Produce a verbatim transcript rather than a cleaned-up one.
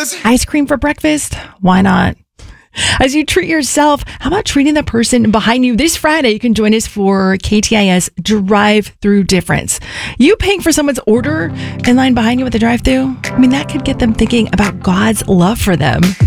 Ice cream for breakfast? Why not? As you treat yourself, how about treating the person behind you? This Friday, you can join us for K T I S Drive-Through Difference. You paying for someone's order in line behind you at the drive-thru? I mean, that could get them thinking about God's love for them.